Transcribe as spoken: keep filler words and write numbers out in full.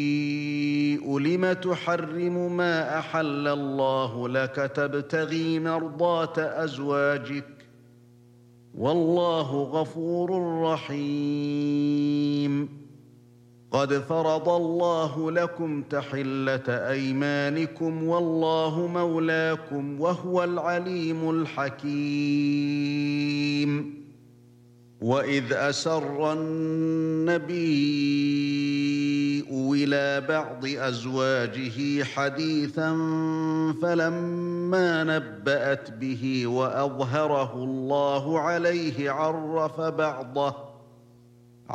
لم تحرم ما أحل الله لك تبتغي مرضات أزواجك والله غفور رحيم قد فرض الله لكم تحلة أيمانكم والله مولاكم وهو العليم الحكيم وإذ أسر النبي إلى بعض أزواجه حديثا فلما نبأت به وأظهره الله عليه عرف بعضه